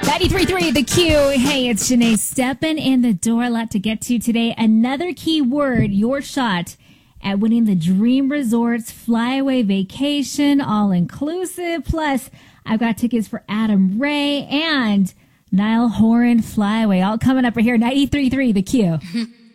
93.3 The Q. Hey, it's Janae stepping in the door. A lot to get to today. Another key word, your shot at winning the Dream Resorts Flyaway Vacation, all-inclusive. Plus, I've got tickets for Adam Ray and Niall Horan Flyaway. All coming up right here, 93.3 The Q.